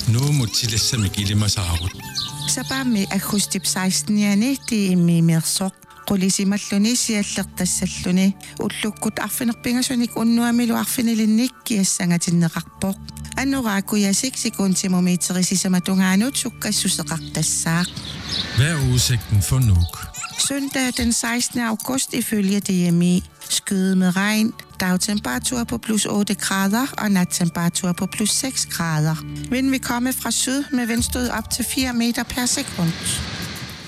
No mutsilassa kilimasaarut. Sapami akustip 16-yani tiimimersoq qulisimalluni siallertassalluni ullukkut arfinerpingasunik unnuamilu arfinilinnik kiassangatinneqarpoq annorakuya 6 sekuntimeterisisamatugaanut sukkassuseqartassaaq. Hvad er udsigten for Nuuk? Søndag den 16. august ifølge DMI. Skyde med regn, dagtemperatur på plus 8 grader og nattemperatur på plus 6 grader. Vinden vil komme fra syd med vindstød op til 4 meter per sekund.